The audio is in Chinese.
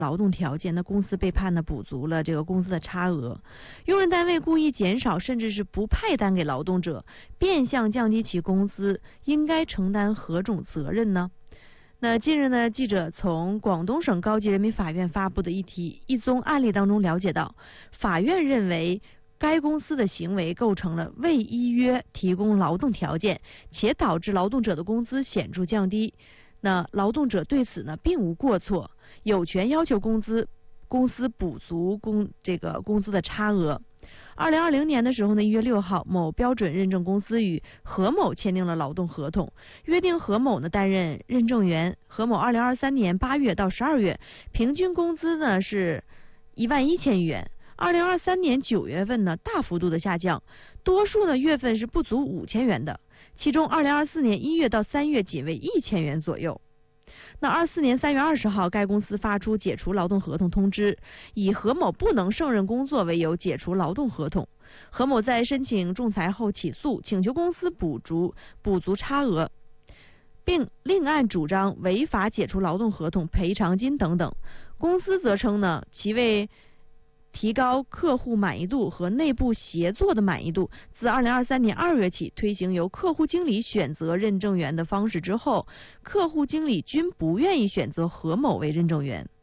劳动条件，那公司被判呢补足了这个工资的差额。用人单位故意减少甚至是不派单给劳动者，变相降低其工资，应该承担何种责任呢？那近日呢，记者从广东省高级人民法院发布的一宗案例当中了解到，法院认为该公司的行为构成了未依约提供劳动条件，且导致劳动者的工资显著降低。那劳动者对此呢并无过错，有权要求公司补足工资的差额。2020年的时候呢，1月6号，某标准认证公司与何某签订了劳动合同，约定何某呢担任认证员。何某2023年8月到12月，平均工资呢是11000余元。2023年9月份呢，大幅度的下降，多数呢月份是不足5000元的，其中2024年1月到3月仅为1000元左右。那24年3月20号，该公司发出解除劳动合同通知，以何某不能胜任工作为由解除劳动合同。何某在申请仲裁后起诉，请求公司补足差额，并另案主张违法解除劳动合同、赔偿金等等。公司则称呢，其为提高客户满意度和内部协作的满意度，自2023年2月起推行由客户经理选择认证员的方式之后，客户经理均不愿意选择何某为认证员。